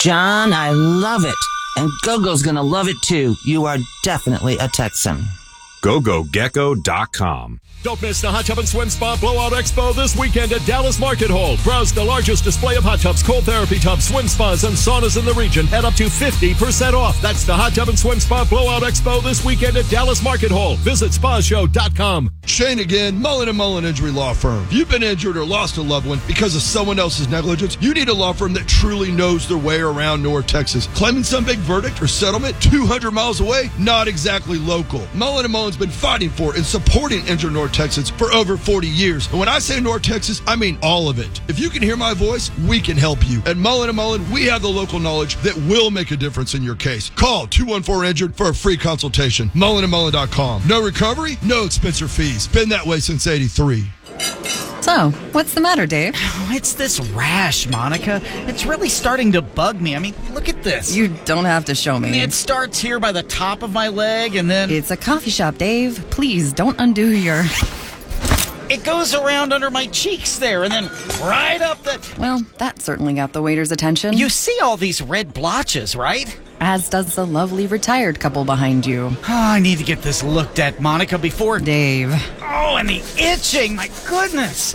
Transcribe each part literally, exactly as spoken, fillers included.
John, I love it. And Gogo's gonna love it too. You are definitely a Texan. go go gecko dot com. Don't miss the Hot Tub and Swim Spa Blowout Expo this weekend at Dallas Market Hall. Browse the largest display of hot tubs, cold therapy tubs, swim spas, and saunas in the region at up to fifty percent off. That's the Hot Tub and Swim Spa Blowout Expo this weekend at Dallas Market Hall. Visit spa show dot com. Shane again, Mullen and Mullen Injury Law Firm. If you've been injured or lost a loved one because of someone else's negligence, you need a law firm that truly knows their way around North Texas. Claiming some big verdict or settlement two hundred miles away? Not exactly local. Mullen and Mullen's been fighting for and supporting injured North Texans for over forty years. And when I say North Texas, I mean all of it. If you can hear my voice, we can help you. At Mullen and Mullen, we have the local knowledge that will make a difference in your case. Call two one four injured for a free consultation. mullen and mullen dot com. No recovery, no expense or fees. Been that way since eighty-three. So, what's the matter, Dave? Oh, it's this rash, Monica. It's really starting to bug me. I mean, look at this. You don't have to show me. It starts here by the top of my leg, and then... It's a coffee shop, Dave. Please, don't undo your... It goes around under my cheeks there, and then right up the... Well, that certainly got the waiter's attention. You see all these red blotches, right? As does the lovely retired couple behind you. Oh, I need to get this looked at, Monica, before... Dave. Oh, and the itching, my goodness.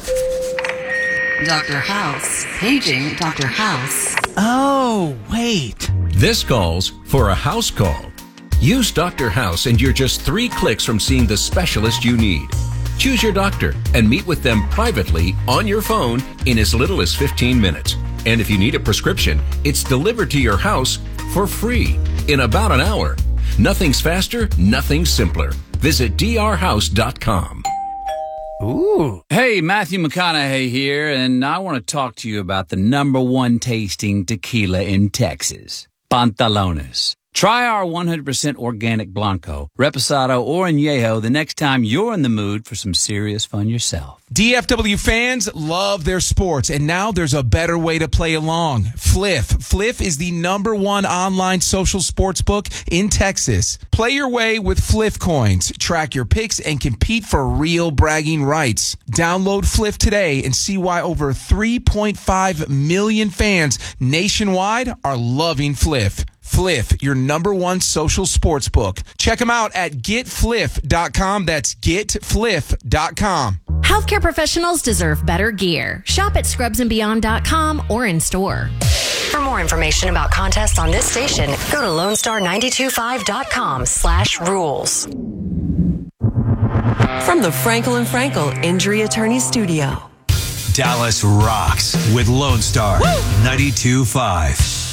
Doctor House. Paging Doctor House. Oh, wait. This calls for a house call. Use Doctor House and you're just three clicks from seeing the specialist you need. Choose your doctor and meet with them privately on your phone in as little as fifteen minutes. And if you need a prescription, it's delivered to your house for free in about an hour. Nothing's faster, nothing's simpler. Visit d r house dot com. Ooh. Hey, Matthew McConaughey here, and I want to talk to you about the number one tasting tequila in Texas, Pantalones. Try our one hundred percent organic Blanco, Reposado, or Añejo the next time you're in the mood for some serious fun yourself. D F W fans love their sports, and now there's a better way to play along. Fliff. Fliff is the number one online social sports book in Texas. Play your way with Fliff coins. Track your picks and compete for real bragging rights. Download Fliff today and see why over three point five million fans nationwide are loving Fliff. Fliff, your number one social sports book. Check them out at get fliff dot com. That's get fliff dot com. Healthcare professionals deserve better gear. Shop at scrubs and beyond dot com or in store. For more information about contests on this station, go to lone star nine two five dot com slash rules. From the Frankel and Frankel Injury Attorney Studio. Dallas rocks with Lone Star ninety-two point five.